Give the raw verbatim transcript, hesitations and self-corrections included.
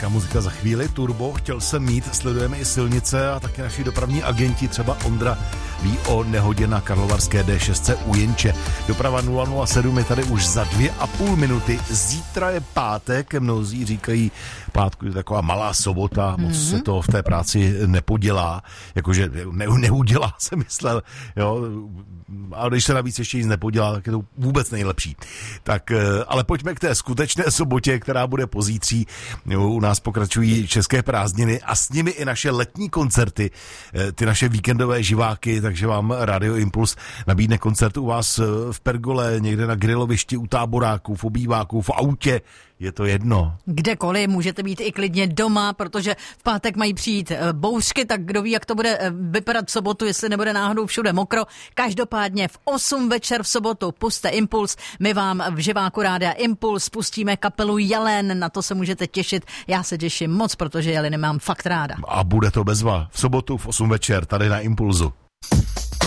hezká muzika za chvíli. Turbo, chtěl jsem mít, sledujeme i silnice a taky naši dopravní agenti, třeba Ondra ví o nehodě na karlovarské D šest u Jenče. Doprava nula nula sedm je tady už za dvě a půl minuty. Zítra je pátek, mnozí říkají, pátku je taková malá sobota, moc mm-hmm. se to v té práci nepodělá, jakože ne, neudělá, jsem myslel, jo, a když se navíc ještě nic nepodělá, tak je to vůbec nejlepší. Tak, ale pojďme k té skutečné sobotě, která bude pozítří. U nás pokračují české prázdniny a s nimi i naše letní koncerty, ty naše víkendové živáky, takže vám Radio Impuls nabídne koncert u vás v pergole, někde na grilovišti, u táboráků, v obýváku, v autě. Je to jedno. Kdekoliv, můžete být i klidně doma, protože v pátek mají přijít bouřky, tak kdo ví, jak to bude vypadat v sobotu, jestli nebude náhodou všude mokro. Každopádně v osm večer v sobotu puste Impuls, my vám v živáku Rádia Impuls pustíme kapelu Jelen, na to se můžete těšit. Já se těším moc, protože Jeleny mám fakt ráda. A bude to bezva v sobotu v osm večer tady na Impulzu.